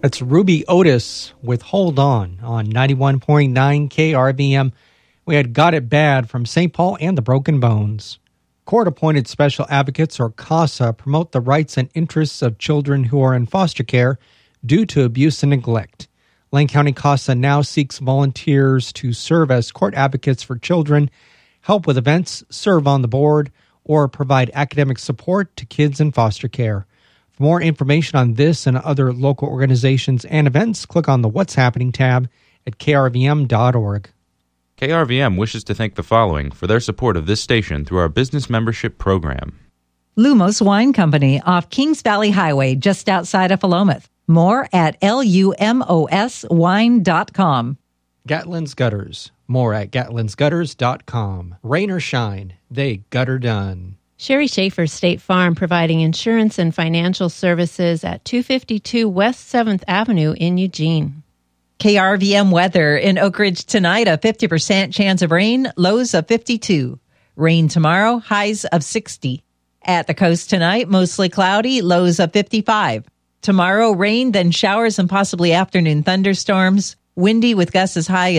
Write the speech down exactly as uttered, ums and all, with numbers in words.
It's Ruby Otis with Hold On on ninety-one point nine K R V M. We had Got It Bad from Saint Paul and the Broken Bones. Court-appointed special advocates, or CASA, promote the rights and interests of children who are in foster care due to abuse and neglect. Lane County CASA now seeks volunteers to serve as court advocates for children, help with events, serve on the board, or provide academic support to kids in foster care. For more information on this and other local organizations and events, click on the What's Happening tab at K R V M dot org. K R V M wishes to thank the following for their support of this station through our business membership program. Lumos Wine Company off Kings Valley Highway, just outside of Philomath. More at L U M O S wine dot com. Gatlin's Gutters. More at Gatlin's Gutters dot com. Rain or shine, they gutter done. Sherry Schaefer State Farm, providing insurance and financial services at two fifty-two West seventh Avenue in Eugene. K R V M weather in Oak Ridge tonight, a fifty percent chance of rain, lows of fifty-two. Rain tomorrow, highs of sixty. At the coast tonight, mostly cloudy, lows of fifty-five. Tomorrow, rain, then showers and possibly afternoon thunderstorms. Windy with gusts as high as